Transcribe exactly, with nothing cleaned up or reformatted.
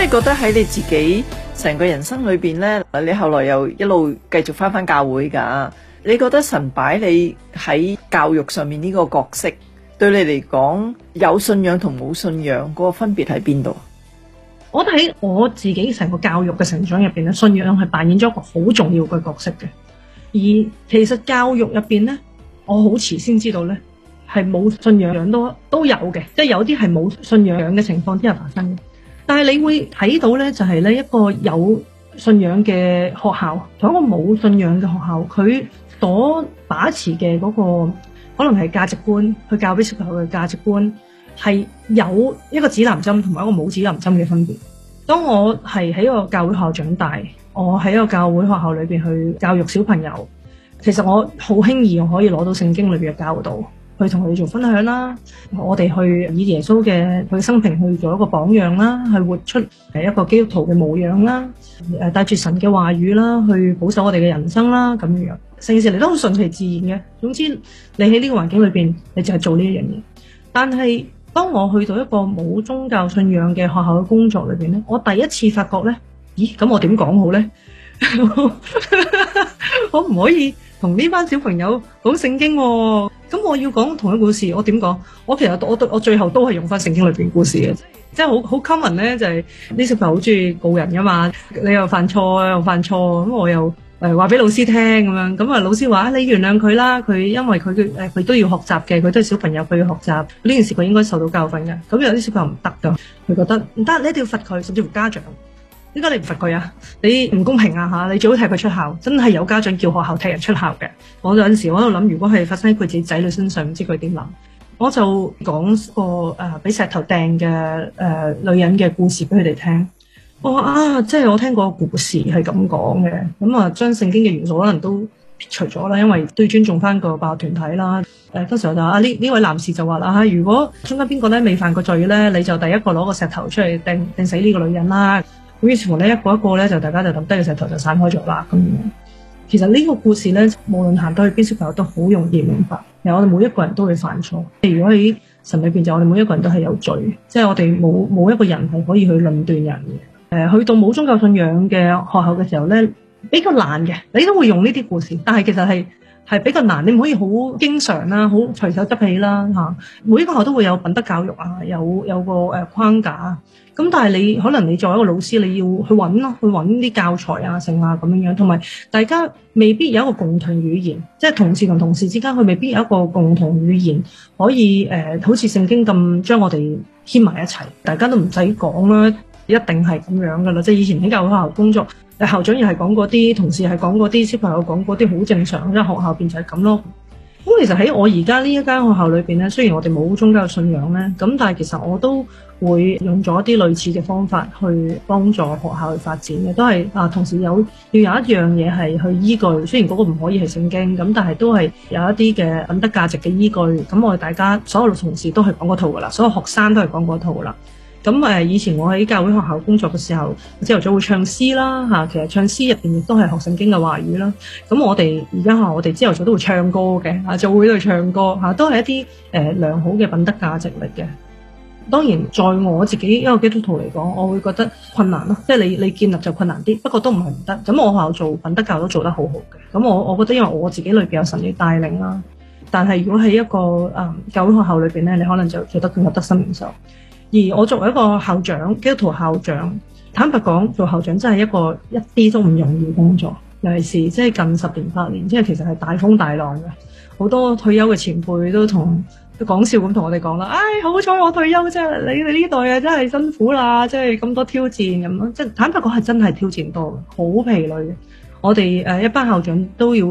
你覺得喺你自己成個人生裏邊呢，你後來又一路繼續翻返教會㗎？你覺得神擺你喺教育上面呢個角色，對你嚟講有信仰同冇信仰嗰個分別喺邊度？ 我覺得喺我自己成個教育嘅成長入邊咧，信仰係扮演咗一個好重要嘅角色嘅。而其實教育入邊咧，我好遲先知道咧，係冇信仰都都有嘅，即係有啲係冇信仰嘅情況之下發生嘅。但係你會睇到咧，就係咧一個有信仰嘅學校同一個冇信仰嘅學校，佢所把持嘅嗰個可能係價值觀，去教俾小朋友嘅價值觀係有一個指南針同埋一個冇指南針嘅分別。當我係喺一個教會學校長大，我喺一個教會學校裏邊去教育小朋友，其實我好輕易我可以攞到聖經裏邊嘅教導去同佢哋做分享啦，我哋去以耶穌嘅佢嘅生平去做一個榜樣啦，去活出誒一個基督徒嘅模樣啦，誒帶住神嘅話語啦，去保守我哋嘅人生啦，咁樣成件事嚟都好順其自然嘅。總之你喺呢個環境裏邊，你就係做呢一樣嘢。但係當我去到一個冇宗教信仰嘅學校嘅工作裏邊咧，我第一次發覺咧，咦？咁我點講好咧？可唔可以同呢班小朋友講聖經喎？咁我要講同一個故事，我點講？我其實我我我最後都係用翻聖經裏邊故事嘅，即係好好 common 咧，就係啲小朋友好中意告人噶嘛，你又犯錯又犯錯，咁我又誒話俾老師聽咁樣，咁啊老師話你原諒佢啦，佢因為佢誒佢都要學習嘅，佢都係小朋友，佢要學習呢件事，佢應該受到教訓嘅。咁有啲小朋友唔得噶，佢覺得唔得，你一定要罰佢，甚至乎家長。點解你唔罰佢啊？你唔公平啊吓！你最好踢佢出校，真係有家長叫學校踢人出校嘅。我有陣時我喺度諗，如果係發生喺佢自己仔女身上，唔知佢點諗。我就講個誒俾石頭掟嘅誒女人嘅故事俾佢哋聽。我話啊，即係我聽過個故事係咁講嘅，咁啊將聖經嘅元素可能都撇除咗啦，因為都要尊重翻個辦學團體啦。誒，當時我就啊呢呢位男士就話啦吓，如果中間邊個咧未犯過罪咧，你就第一個攞個石頭出嚟掟掟死呢個女人啦。咁於是乎咧，一個一個咧就大家就抌低個石頭就散開咗啦。咁樣，其實呢個故事咧，無論行到去邊小朋友都好容易明白。其實我哋每一個人都會犯錯。如果喺神裏邊，就我哋每一個人都係有罪，即係我哋冇冇一個人係可以去論斷人嘅。誒、呃，去到冇宗教信仰嘅學校嘅時候咧，比較難嘅。你都會用呢啲故事，但係其實係係比較難。你唔可以好經常啦，好隨手執起啦嚇。每一個學校都會有品德教育啊，有有個誒框架。咁但係你可能你作為一個老師，你要去揾咯，去揾啲教材啊、剩啊咁樣樣，同埋大家未必有一個共同語言，即係同事同同事之間，佢未必有一個共同語言可以誒、呃，好似聖經咁將我哋牽埋一齊，大家都唔使講啦，一定係咁樣噶啦。即係以前喺教會學校工作，校長又係講嗰啲，同事係講嗰啲，小朋友講嗰啲，好正常，即係學校變就係咁咯。咁其實喺我而家呢一間學校裏邊咧，雖然我哋冇宗教信仰咧，咁但係其實我都會用咗啲類似嘅方法去幫助學校去發展嘅，都係啊，同時有要有一樣嘢係去依據，雖然嗰個唔可以係聖經，咁但係都係有一啲嘅品德價值嘅依據。咁我哋大家所有嘅同事都係講嗰套噶啦，所有學生都係講嗰套噶啦。咁誒，以前我喺教會學校工作嘅時候，朝頭早會唱詩啦嚇，其實唱詩入邊亦都係學聖經嘅話語啦。咁我哋而家嚇，我哋朝頭早都會唱歌嘅嚇，就會去唱歌嚇，都係一啲誒、呃、良好嘅品德價值嚟嘅。當然，在我自己一個基督徒嚟講，我會覺得困難咯，即係你你建立就困難啲，不過都唔係唔得。咁我學校做品德教都做得好好嘅。咁我我覺得因為我自己裏邊有神嘅帶領啦，但係如果喺一個誒、嗯、教會學校裏邊咧，你可能就做得更加得心應手。而我作為一個校長，基督徒校長，坦白講，做校長真係一個一啲都唔容易嘅工作，尤其是即係近十年八年，即係其實係大風大浪嘅，好多退休嘅前輩都同都講笑咁同我哋講啦，唉，好彩我退休啫，你哋呢代啊真係辛苦啦，即係咁多挑戰咁咯，即係坦白講係真係挑戰多嘅，好疲累嘅。我哋誒一班校長都要